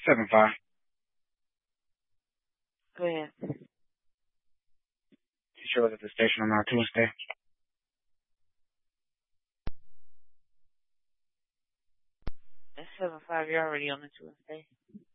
7-5. Go ahead. You sure was at the station on our Tuesday? That's 7-5. You're already on the Tuesday.